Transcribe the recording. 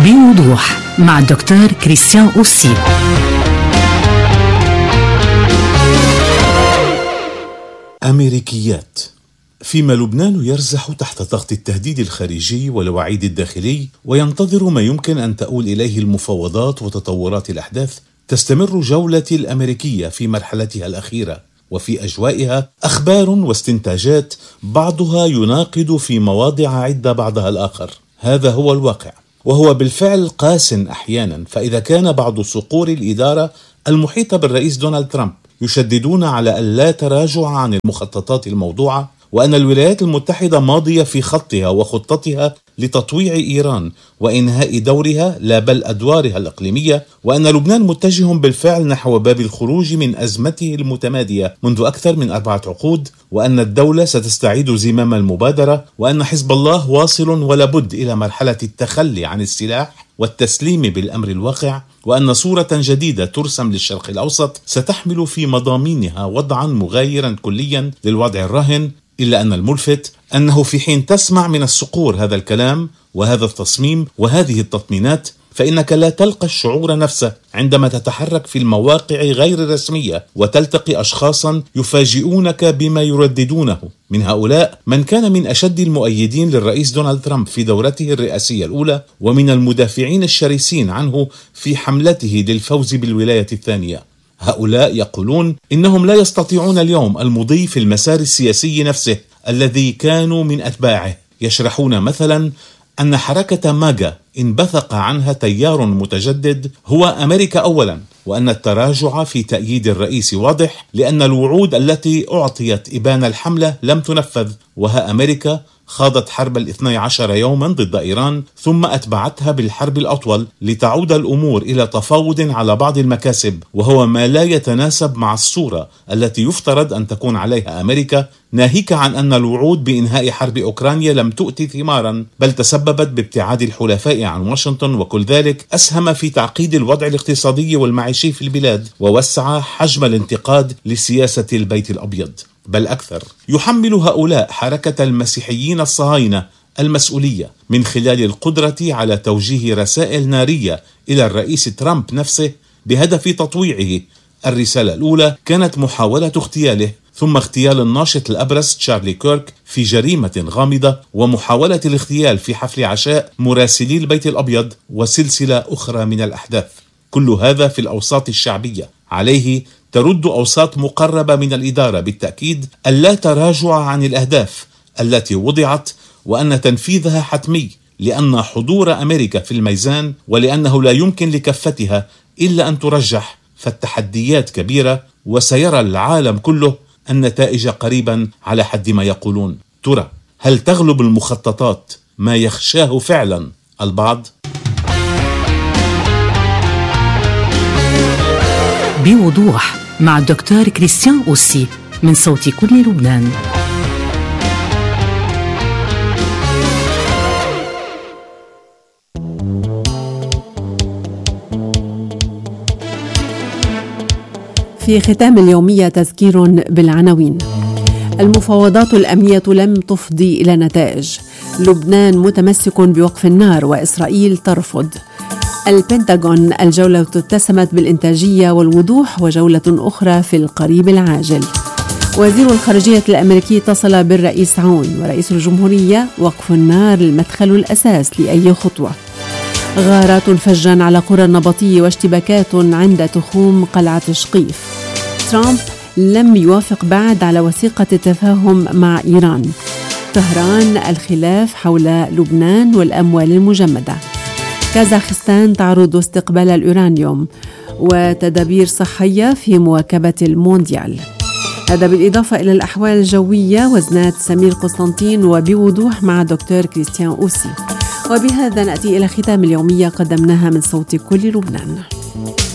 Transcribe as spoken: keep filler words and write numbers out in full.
بوضوح مع الدكتور كريستيان أوسي. أمريكيات. فيما لبنان يرزح تحت ضغط التهديد الخارجي والوعيد الداخلي وينتظر ما يمكن أن تؤول إليه المفاوضات وتطورات الأحداث، تستمر جولتي الأمريكية في مرحلتها الأخيرة، وفي أجوائها أخبار واستنتاجات بعضها يناقض في مواضع عدة بعضها الآخر. هذا هو الواقع، وهو بالفعل قاس أحيانا. فإذا كان بعض صقور الإدارة المحيطة بالرئيس دونالد ترامب يشددون على ألا تراجع عن المخططات الموضوعة، وأن الولايات المتحدة ماضية في خطها وخطتها لتطويع إيران وإنهاء دورها لا بل أدوارها الإقليمية، وأن لبنان متجه بالفعل نحو باب الخروج من أزمته المتمادية منذ أكثر من أربعة عقود، وأن الدولة ستستعيد زمام المبادرة، وأن حزب الله واصل ولا بد إلى مرحلة التخلي عن السلاح والتسليم بالأمر الواقع، وأن صورة جديدة ترسم للشرق الأوسط ستحمل في مضامينها وضعا مغايرا كليا للوضع الراهن. إلا أن الملفت أنه في حين تسمع من الصقور هذا الكلام وهذا التصميم وهذه التطمينات، فإنك لا تلقى الشعور نفسه عندما تتحرك في المواقع غير الرسمية وتلتقي أشخاصا يفاجئونك بما يرددونه. من هؤلاء من كان من أشد المؤيدين للرئيس دونالد ترامب في دورته الرئاسية الأولى، ومن المدافعين الشرسين عنه في حملته للفوز بالولاية الثانية. هؤلاء يقولون إنهم لا يستطيعون اليوم المضي في المسار السياسي نفسه الذي كانوا من أتباعه. يشرحون مثلا أن حركة ماجا انبثق عنها تيار متجدد هو أمريكا أولا، وأن التراجع في تأييد الرئيس واضح لأن الوعود التي أعطيت إبان الحملة لم تنفذ، وها أمريكا خاضت حرب الاثني عشر يوما ضد إيران ثم أتبعتها بالحرب الأطول لتعود الأمور إلى تفاوض على بعض المكاسب، وهو ما لا يتناسب مع الصورة التي يفترض أن تكون عليها أمريكا، ناهيك عن أن الوعود بإنهاء حرب أوكرانيا لم تؤتي ثمارا، بل تسببت بابتعاد الحلفاء عن واشنطن، وكل ذلك أسهم في تعقيد الوضع الاقتصادي والمعيشي في البلاد ووسع حجم الانتقاد لسياسة البيت الأبيض. بل أكثر، يحمل هؤلاء حركة المسيحيين الصهاينة المسؤولية من خلال القدرة على توجيه رسائل نارية إلى الرئيس ترامب نفسه بهدف تطويعه. الرسالة الأولى كانت محاولة اغتياله، ثم اغتيال الناشط الأبرز تشارلي كيرك في جريمة غامضة، ومحاولة الاغتيال في حفل عشاء مراسلي البيت الأبيض، وسلسلة أخرى من الأحداث. كل هذا في الأوساط الشعبية. عليه ترد أوساط مقربة من الإدارة بالتأكيد ألا تراجع عن الأهداف التي وضعت، وأن تنفيذها حتمي، لأن حضور أمريكا في الميزان ولأنه لا يمكن لكفتها إلا أن ترجح، فالتحديات كبيرة وسيرى العالم كله النتائج قريبا على حد ما يقولون. ترى هل تغلب المخططات ما يخشاه فعلا البعض؟ بوضوح مع الدكتور كريستيان أوسي من صوت كل لبنان. في ختام اليومية تذكير بالعناوين. المفاوضات الأمنية لم تفضي إلى نتائج. لبنان متمسك بوقف النار وإسرائيل ترفض. البنتاغون: الجولة اتسمت بالإنتاجية والوضوح، وجولة أخرى في القريب العاجل. وزير الخارجية الأمريكي اتصل بالرئيس عون ورئيس الجمهورية: وقف النار المدخل الأساس لأي خطوة. غارات فجان على قرى النبطية واشتباكات عند تخوم قلعة شقيف. ترامب لم يوافق بعد على وثيقة التفاهم مع إيران. طهران: الخلاف حول لبنان والأموال المجمدة. كازاخستان تعرض استقبال اليورانيوم، وتدابير صحية في مواكبة المونديال. هذا بالإضافة إلى الأحوال الجوية. وزنات سمير قسطنطين وبوضوح مع دكتور كريستيان أوسي. وبهذا نأتي إلى ختام اليومية قدمناها من صوت كل لبنان.